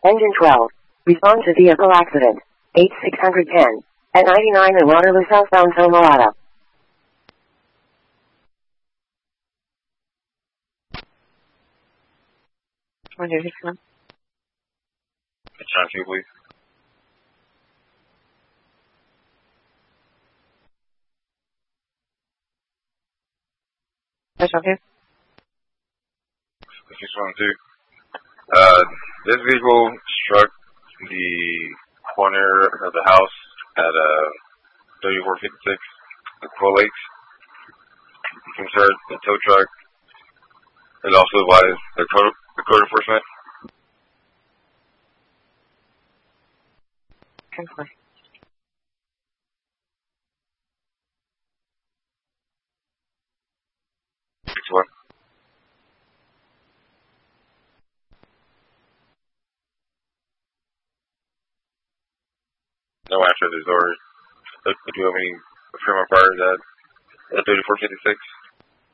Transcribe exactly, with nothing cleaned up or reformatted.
Engine twelve. Respond to vehicle accident. eight six one zero at ninety-nine and Waterloo southbound Tomoada. one two six one. Channel two, please. Channel two. six one two. Uh, this vehicle struck the corner of the house at uh, thirty-four fifty-six at Quail Lakes. Concerned the tow truck and also advised the code, the code enforcement. Confirm. six one. No answer to this door. Do you have any affirmative prior to that? At thirty-four fifty-six?